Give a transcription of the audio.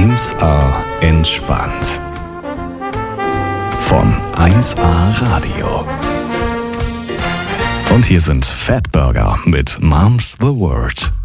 1A entspannt. Von 1A Radio. Und hier sind Fatburger mit Mom's the Word.